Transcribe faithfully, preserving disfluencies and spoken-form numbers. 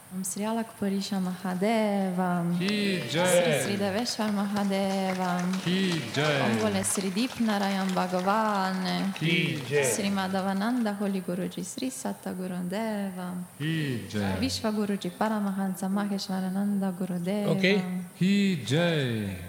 Om Sri Alakpurisha Mahadeva. Ki Sri Jai. Sri Deveshwar Mahadeva. Ki Jai. Om Bole Sri Deepnarayan Bhagavan. Ki Jai. Sri Madhavananda Holy Guruji Sri Sattaguru Deva. Ki Jai. Vishwa Guruji Paramahansa Maheshwarananda Gurudeva. Ok? Ki Jai.